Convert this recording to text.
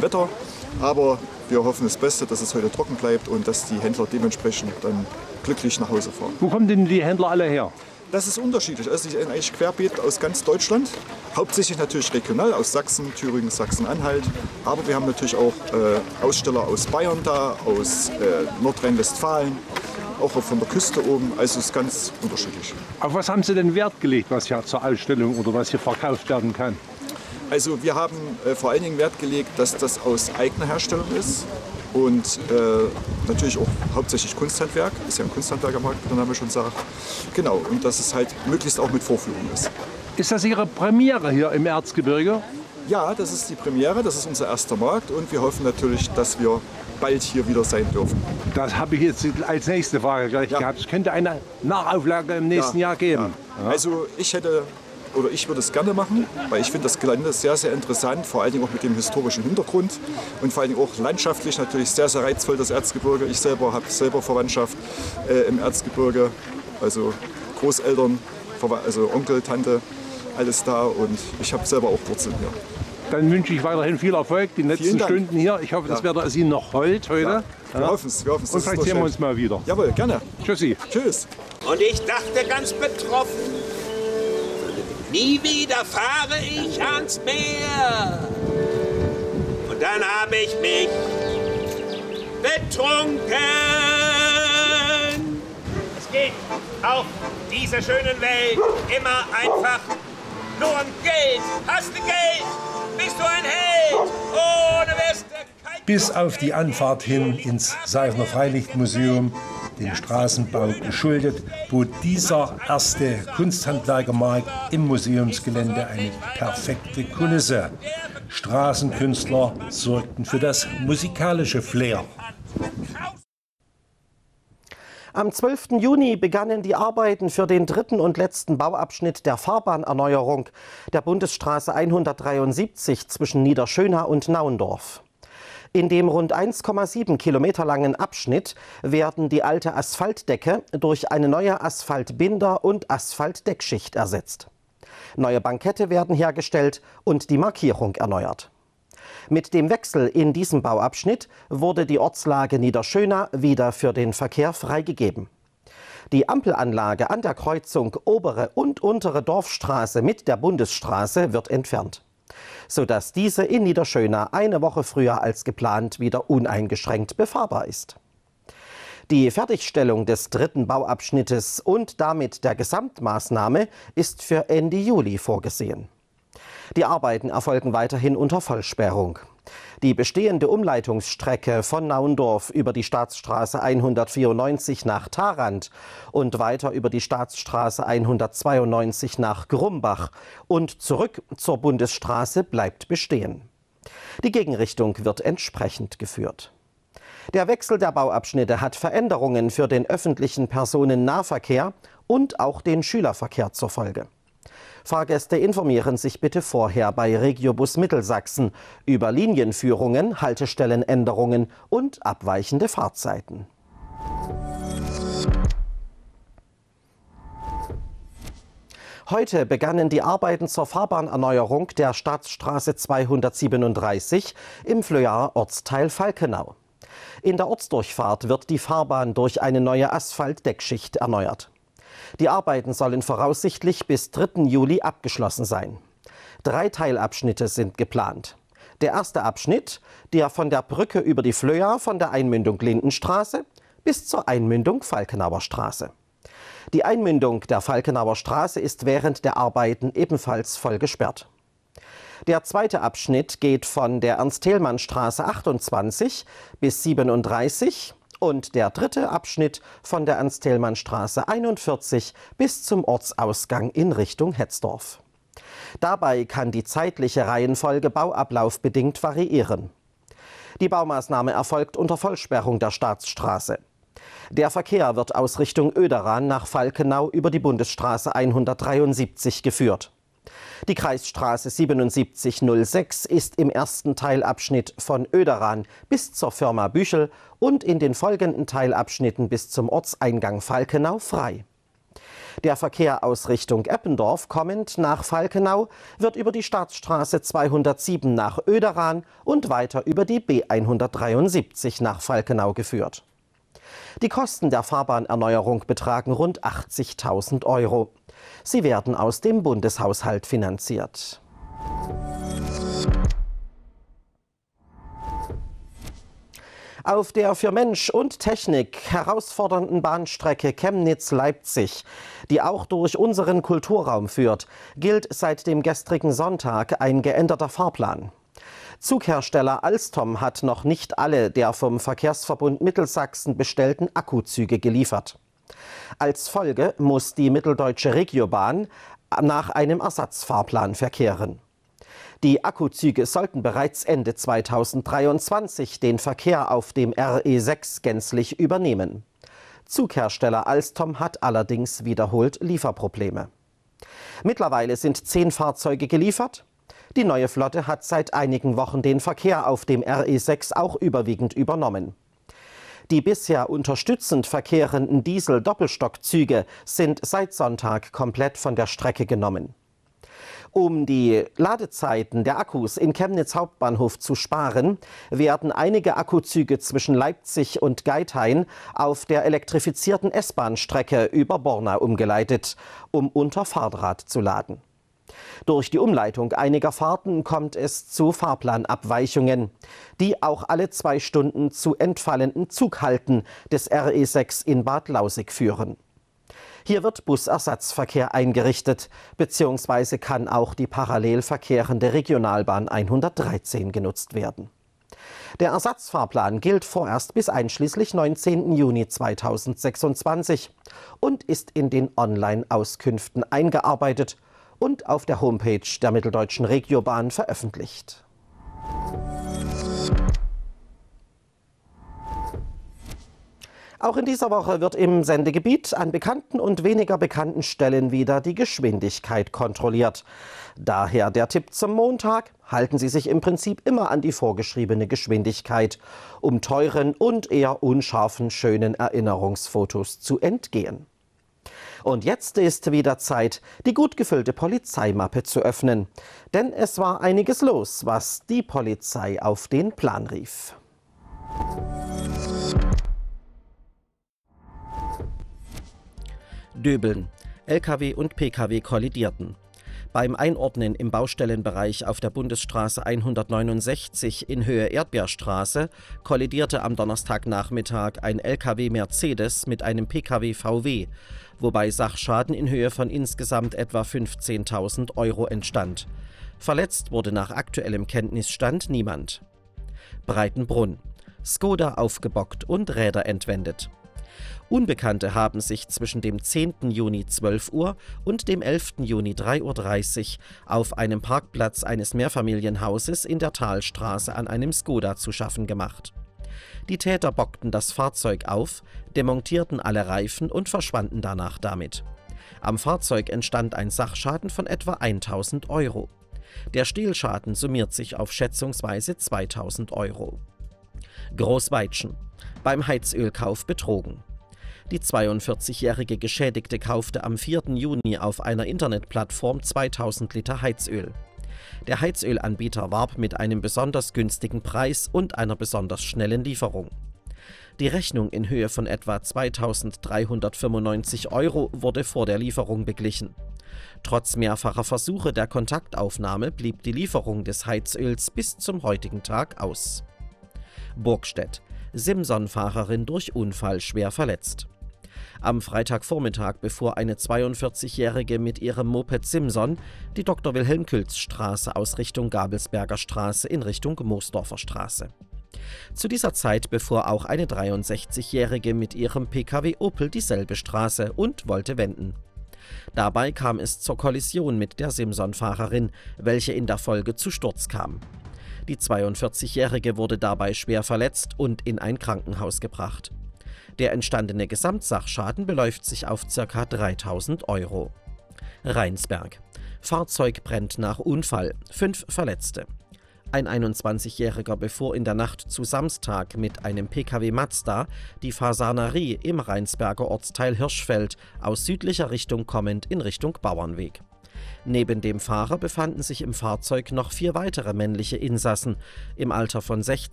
Wetter. Aber wir hoffen das Beste, dass es heute trocken bleibt und dass die Händler dementsprechend dann glücklich nach Hause fahren. Wo kommen denn die Händler alle her? Das ist unterschiedlich. Also die sind eigentlich querbeet aus ganz Deutschland. Hauptsächlich natürlich regional aus Sachsen, Thüringen, Sachsen-Anhalt. Aber wir haben natürlich auch Aussteller aus Bayern da, aus Nordrhein-Westfalen, auch von der Küste oben. Also es ist ganz unterschiedlich. Auf was haben Sie denn Wert gelegt, was hier zur Ausstellung oder was hier verkauft werden kann? Also wir haben vor allen Dingen Wert gelegt, dass das aus eigener Herstellung ist. Und natürlich auch hauptsächlich Kunsthandwerk, ist ja ein Kunsthandwerkermarkt, wie der Name schon sagt. Genau, und dass es halt möglichst auch mit Vorführung ist. Ist das Ihre Premiere hier im Erzgebirge? Ja, das ist die Premiere, das ist unser erster Markt und wir hoffen natürlich, dass wir bald hier wieder sein dürfen. Das habe ich jetzt als nächste Frage gleich gehabt. Es könnte eine Nachauflage im nächsten Jahr geben. Ja. Also ich würde es gerne machen, weil ich finde das Gelände sehr, sehr interessant, vor allen Dingen auch mit dem historischen Hintergrund und vor allen Dingen auch landschaftlich natürlich sehr, sehr reizvoll, das Erzgebirge. Ich selber habe Verwandtschaft im Erzgebirge, also Großeltern, also Onkel, Tante, alles da und ich habe selber auch Wurzeln hier. Dann wünsche ich weiterhin viel Erfolg, die letzten Stunden hier. Ich hoffe, das Wetter ist Ihnen noch hold heute. Ja. Wir hoffen es. Und vielleicht sehen wir uns mal wieder. Jawohl, gerne. Tschüssi. Tschüss. Und ich dachte ganz betroffen, nie wieder fahre ich ans Meer. Und dann habe ich mich betrunken. Es geht auf dieser schönen Welt immer einfach nur um Geld. Hast du Geld, bist du ein Held. Ohne Weste kein... Bis auf die Anfahrt hin ins Seifener Freilichtmuseum, dem Straßenbau geschuldet, bot dieser erste Kunsthandwerkermarkt im Museumsgelände eine perfekte Kulisse. Straßenkünstler sorgten für das musikalische Flair. Am 12. Juni begannen die Arbeiten für den dritten und letzten Bauabschnitt der Fahrbahnerneuerung der Bundesstraße 173 zwischen Niederschöna und Naundorf. In dem rund 1,7 Kilometer langen Abschnitt werden die alte Asphaltdecke durch eine neue Asphaltbinder- und Asphaltdeckschicht ersetzt. Neue Bankette werden hergestellt und die Markierung erneuert. Mit dem Wechsel in diesem Bauabschnitt wurde die Ortslage Niederschöna wieder für den Verkehr freigegeben. Die Ampelanlage an der Kreuzung Obere und Untere Dorfstraße mit der Bundesstraße wird entfernt, sodass diese in Niederschöna eine Woche früher als geplant wieder uneingeschränkt befahrbar ist. Die Fertigstellung des dritten Bauabschnittes und damit der Gesamtmaßnahme ist für Ende Juli vorgesehen. Die Arbeiten erfolgen weiterhin unter Vollsperrung. Die bestehende Umleitungsstrecke von Naundorf über die Staatsstraße 194 nach Tharand und weiter über die Staatsstraße 192 nach Grumbach und zurück zur Bundesstraße bleibt bestehen. Die Gegenrichtung wird entsprechend geführt. Der Wechsel der Bauabschnitte hat Veränderungen für den öffentlichen Personennahverkehr und auch den Schülerverkehr zur Folge. Fahrgäste informieren sich bitte vorher bei Regiobus Mittelsachsen über Linienführungen, Haltestellenänderungen und abweichende Fahrzeiten. Heute begannen die Arbeiten zur Fahrbahnerneuerung der Staatsstraße 237 im Flöaer Ortsteil Falkenau. In der Ortsdurchfahrt wird die Fahrbahn durch eine neue Asphaltdeckschicht erneuert. Die Arbeiten sollen voraussichtlich bis 3. Juli abgeschlossen sein. 3 Teilabschnitte sind geplant. Der erste Abschnitt, der von der Brücke über die Flöa von der Einmündung Lindenstraße bis zur Einmündung Falkenauer Straße. Die Einmündung der Falkenauer Straße ist während der Arbeiten ebenfalls voll gesperrt. Der zweite Abschnitt geht von der Ernst-Thälmann-Straße 28 bis 37 und der dritte Abschnitt von der Ernst-Thälmann-Straße 41 bis zum Ortsausgang in Richtung Hetzdorf. Dabei kann die zeitliche Reihenfolge bauablaufbedingt variieren. Die Baumaßnahme erfolgt unter Vollsperrung der Staatsstraße. Der Verkehr wird aus Richtung Oederan nach Falkenau über die Bundesstraße 173 geführt. Die Kreisstraße 7706 ist im ersten Teilabschnitt von Oederan bis zur Firma Büchel und in den folgenden Teilabschnitten bis zum Ortseingang Falkenau frei. Der Verkehr aus Richtung Eppendorf kommend nach Falkenau wird über die Staatsstraße 207 nach Oederan und weiter über die B173 nach Falkenau geführt. Die Kosten der Fahrbahnerneuerung betragen rund 80.000 €. Sie werden aus dem Bundeshaushalt finanziert. Auf der für Mensch und Technik herausfordernden Bahnstrecke Chemnitz-Leipzig, die auch durch unseren Kulturraum führt, gilt seit dem gestrigen Sonntag ein geänderter Fahrplan. Zughersteller Alstom hat noch nicht alle der vom Verkehrsverbund Mittelsachsen bestellten Akkuzüge geliefert. Als Folge muss die Mitteldeutsche Regiobahn nach einem Ersatzfahrplan verkehren. Die Akkuzüge sollten bereits Ende 2023 den Verkehr auf dem RE6 gänzlich übernehmen. Zughersteller Alstom hat allerdings wiederholt Lieferprobleme. Mittlerweile sind 10 Fahrzeuge geliefert. Die neue Flotte hat seit einigen Wochen den Verkehr auf dem RE6 auch überwiegend übernommen. Die bisher unterstützend verkehrenden Diesel-Doppelstockzüge sind seit Sonntag komplett von der Strecke genommen. Um die Ladezeiten der Akkus in Chemnitz Hauptbahnhof zu sparen, werden einige Akkuzüge zwischen Leipzig und Geithain auf der elektrifizierten S-Bahn-Strecke über Borna umgeleitet, um unter Fahrdraht zu laden. Durch die Umleitung einiger Fahrten kommt es zu Fahrplanabweichungen, die auch alle 2 Stunden zu entfallenden Zughalten des RE6 in Bad Lausick führen. Hier wird Busersatzverkehr eingerichtet, bzw. kann auch die parallel verkehrende Regionalbahn 113 genutzt werden. Der Ersatzfahrplan gilt vorerst bis einschließlich 19. Juni 2026 und ist in den Online-Auskünften eingearbeitet und auf der Homepage der Mitteldeutschen Regiobahn veröffentlicht. Auch in dieser Woche wird im Sendegebiet an bekannten und weniger bekannten Stellen wieder die Geschwindigkeit kontrolliert. Daher der Tipp zum Montag: Halten Sie sich im Prinzip immer an die vorgeschriebene Geschwindigkeit, um teuren und eher unscharfen schönen Erinnerungsfotos zu entgehen. Und jetzt ist wieder Zeit, die gut gefüllte Polizeimappe zu öffnen. Denn es war einiges los, was die Polizei auf den Plan rief. Döbeln. Lkw und Pkw kollidierten. Beim Einordnen im Baustellenbereich auf der Bundesstraße 169 in Höhe Erdbeerstraße kollidierte am Donnerstagnachmittag ein Lkw Mercedes mit einem Pkw VW, wobei Sachschaden in Höhe von insgesamt etwa 15.000 € entstand. Verletzt wurde nach aktuellem Kenntnisstand niemand. Breitenbrunn. Skoda aufgebockt und Räder entwendet. Unbekannte haben sich zwischen dem 10. Juni 12 Uhr und dem 11. Juni 3:30 Uhr auf einem Parkplatz eines Mehrfamilienhauses in der Talstraße an einem Skoda zu schaffen gemacht. Die Täter bockten das Fahrzeug auf, demontierten alle Reifen und verschwanden danach damit. Am Fahrzeug entstand ein Sachschaden von etwa 1.000 €. Der Stehlschaden summiert sich auf schätzungsweise 2.000 €. Großweitschen. Beim Heizölkauf betrogen. Die 42-jährige Geschädigte kaufte am 4. Juni auf einer Internetplattform 2000 Liter Heizöl. Der Heizölanbieter warb mit einem besonders günstigen Preis und einer besonders schnellen Lieferung. Die Rechnung in Höhe von etwa 2.395 € wurde vor der Lieferung beglichen. Trotz mehrfacher Versuche der Kontaktaufnahme blieb die Lieferung des Heizöls bis zum heutigen Tag aus. Burgstedt. Simson-Fahrerin durch Unfall schwer verletzt. Am Freitagvormittag befuhr eine 42-Jährige mit ihrem Moped Simson die Dr.-Wilhelm-Külz-Straße aus Richtung Gabelsberger Straße in Richtung Moosdorfer Straße. Zu dieser Zeit befuhr auch eine 63-Jährige mit ihrem Pkw Opel dieselbe Straße und wollte wenden. Dabei kam es zur Kollision mit der Simson-Fahrerin, welche in der Folge zu Sturz kam. Die 42-Jährige wurde dabei schwer verletzt und in ein Krankenhaus gebracht. Der entstandene Gesamtsachschaden beläuft sich auf ca. 3.000 €. Rheinsberg. Fahrzeug brennt nach Unfall, 5 Verletzte. Ein 21-Jähriger befuhr in der Nacht zu Samstag mit einem Pkw Mazda die Fasanerie im Rheinsberger Ortsteil Hirschfeld, aus südlicher Richtung kommend in Richtung Bauernweg. Neben dem Fahrer befanden sich im Fahrzeug noch 4 weitere männliche Insassen im Alter von 16,